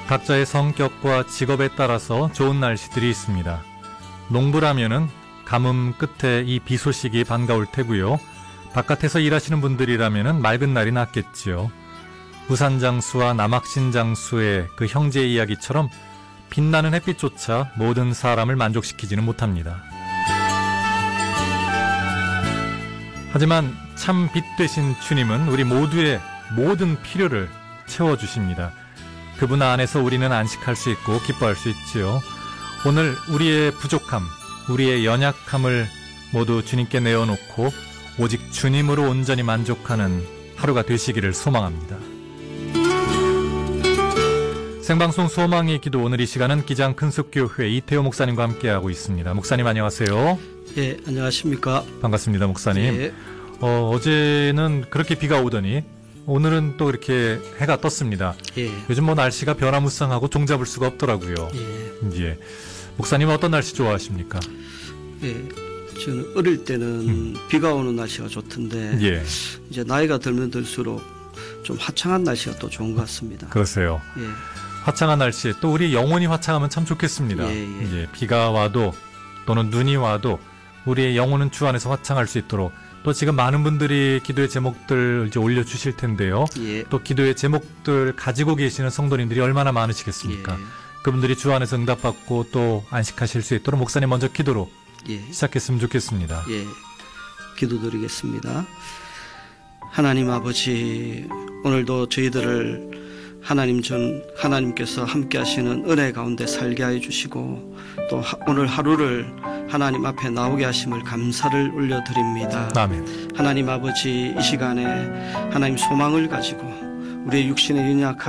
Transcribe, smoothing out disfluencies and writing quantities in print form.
각자의 성격과 직업에 따라서 좋은 날씨들이 있습니다. 농부라면은 가뭄 끝에 이 비 소식이 반가울 테고요. 바깥에서 일하시는 분들이라면은 맑은 날이 낫겠지요. 부산장수와 남학신장수의 그 형제 이야기처럼 빛나는 햇빛조차 모든 사람을 만족시키지는 못합니다. 하지만 참 빛 되신 주님은 우리 모두의 모든 필요를 채워주십니다. 그분 안에서 우리는 안식할 수 있고 기뻐할 수 있지요. 오늘 우리의 부족함, 우리의 연약함을 모두 주님께 내어놓고 오직 주님으로 온전히 만족하는 하루가 되시기를 소망합니다. 생방송 소망의 기도, 오늘 이 시간은 기장 큰숙교회 이태호 목사님과 함께하고 있습니다. 목사님 안녕하세요. 예, 안녕하십니까. 반갑습니다, 목사님. 예. 어제는 그렇게 비가 오더니 오늘은 또 이렇게 해가 떴습니다. 예. 요즘 날씨가 변화무쌍하고 종잡을 수가 없더라고요. 예. 목사님은 어떤 날씨 좋아하십니까? 예. 저는 어릴 때는 비가 오는 날씨가 좋던데 이제 나이가 들면 들수록 좀 화창한 날씨가 또 좋은 것 같습니다. 그러세요. 예. 화창한 날씨, 또 우리 영혼이 화창하면 참 좋겠습니다. 예. 비가 와도 또는 눈이 와도 우리의 영혼은 주 안에서 화창할 수 있도록, 또 지금 많은 분들이 기도의 제목들 이제 올려주실 텐데요. 또 기도의 제목들 가지고 계시는 성도님들이 얼마나 많으시겠습니까? 그분들이 주 안에서 응답받고 또 안식하실 수 있도록 목사님 먼저 기도로 시작했으면 좋겠습니다. 예, 기도드리겠습니다. 하나님 아버지, 오늘도 저희들을 하나님께서 함께 하시는 은혜 가운데 살게 하여 주시고, 또 오늘 하루를 하나님 앞에 나오게 하심을 감사를 올려드립니다. 아멘. 하나님 아버지, 이 시간에 하나님 소망을 가지고 우리의 육신의 연약함,